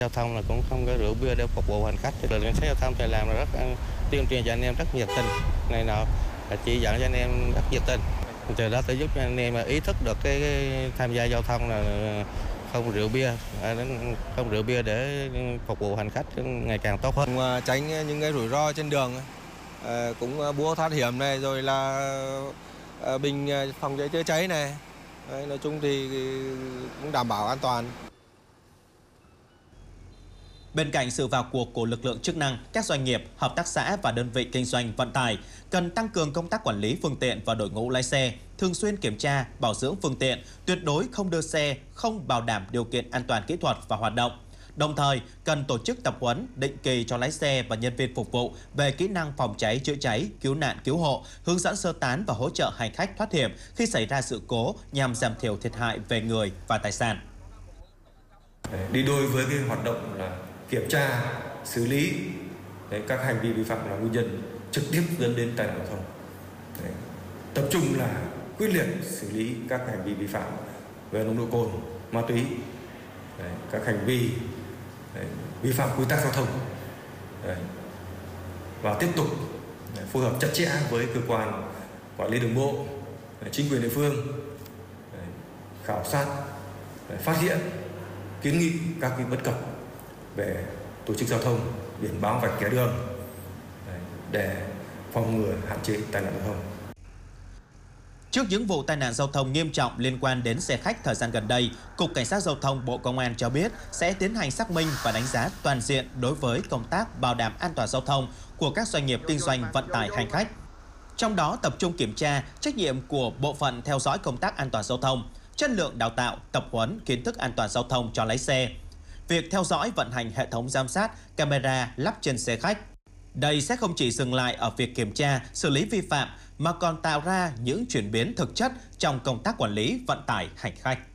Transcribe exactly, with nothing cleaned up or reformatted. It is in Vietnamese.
Giao thông là cũng không có rượu bia để phục vụ hành khách. Lực lượng cảnh sát giao thông thì làm là rất tuyên truyền cho anh em rất nhiệt tình, này nọ là chỉ dẫn cho anh em rất nhiệt tình. Từ đó sẽ giúp cho anh em ý thức được cái, cái tham gia giao thông là không rượu bia, không rượu bia để phục vụ hành khách ngày càng tốt hơn. Tránh những cái rủi ro trên đường, cũng búa thoát hiểm này, rồi là bình phòng cháy chữa cháy này. Đấy, nói chung thì cũng đảm bảo an toàn. Bên cạnh sự vào cuộc của lực lượng chức năng, các doanh nghiệp, hợp tác xã và đơn vị kinh doanh vận tải cần tăng cường công tác quản lý phương tiện và đội ngũ lái xe, thường xuyên kiểm tra, bảo dưỡng phương tiện, tuyệt đối không đưa xe không bảo đảm điều kiện an toàn kỹ thuật và hoạt động. Đồng thời, cần tổ chức tập huấn định kỳ cho lái xe và nhân viên phục vụ về kỹ năng phòng cháy chữa cháy, cứu nạn cứu hộ, hướng dẫn sơ tán và hỗ trợ hành khách thoát hiểm khi xảy ra sự cố nhằm giảm thiểu thiệt hại về người và tài sản. Đi đôi với cái hoạt động là kiểm tra, xử lý đấy, các hành vi vi phạm là nguyên nhân trực tiếp dẫn đến tai nạn giao thông. Đấy, tập trung là quyết liệt xử lý các hành vi vi phạm về nồng độ cồn, ma túy, đấy, các hành vi đấy, vi phạm quy tắc giao thông, đấy, và tiếp tục đấy, phối hợp chặt chẽ với cơ quan quản lý đường bộ, đấy, chính quyền địa phương, đấy, khảo sát, đấy, phát hiện, kiến nghị các cái bất cập về tổ chức giao thông, biển báo vạch kẻ đường để phòng ngừa hạn chế tai nạn giao thông. Trước những vụ tai nạn giao thông nghiêm trọng liên quan đến xe khách thời gian gần đây, Cục Cảnh sát Giao thông Bộ Công an cho biết sẽ tiến hành xác minh và đánh giá toàn diện đối với công tác bảo đảm an toàn giao thông của các doanh nghiệp kinh doanh vận tải hành khách. Trong đó tập trung kiểm tra trách nhiệm của bộ phận theo dõi công tác an toàn giao thông, chất lượng đào tạo, tập huấn kiến thức an toàn giao thông cho lái xe, việc theo dõi vận hành hệ thống giám sát, camera lắp trên xe khách. Đây sẽ không chỉ dừng lại ở việc kiểm tra, xử lý vi phạm mà còn tạo ra những chuyển biến thực chất trong công tác quản lý vận tải hành khách.